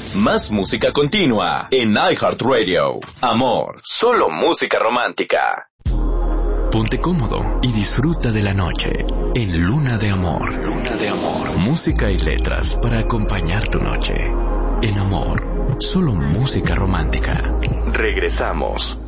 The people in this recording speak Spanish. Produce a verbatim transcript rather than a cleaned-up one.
Más música continua en iHeartRadio. Amor, solo música romántica. Ponte cómodo y disfruta de la noche en Luna de Amor. Luna de Amor. Música y letras para acompañar tu noche. En Amor, solo música romántica. Regresamos.